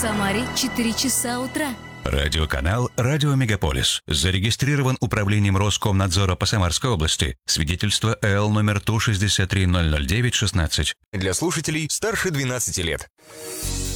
Самаре 4 часа утра. Радиоканал «Радио Мегаполис». Зарегистрирован Управлением Роскомнадзора по Самарской области. Свидетельство ЭЛ номер 163 009 16. Для слушателей старше 12 лет.